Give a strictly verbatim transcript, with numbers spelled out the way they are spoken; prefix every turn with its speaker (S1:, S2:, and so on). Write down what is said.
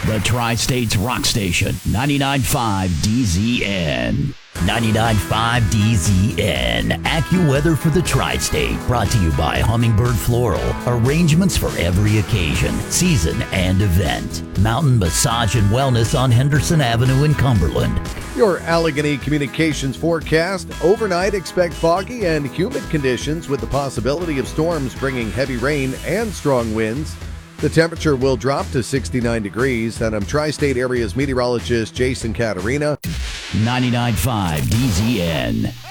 S1: The Tri-States Rock Station, ninety-nine point five D Z N. ninety-nine point five D Z N. AccuWeather for the Tri-State. Brought to you by Hummingbird Floral. Arrangements for every occasion, season, and event. Mountain Massage and Wellness on Henderson Avenue in Cumberland.
S2: Your Allegheny Communications forecast. Overnight, expect foggy and humid conditions with the possibility of storms bringing heavy rain and strong winds. The temperature will drop to sixty-nine degrees, and I'm Tri-State Area's meteorologist Jason Caterina.
S1: ninety-nine point five D Z N.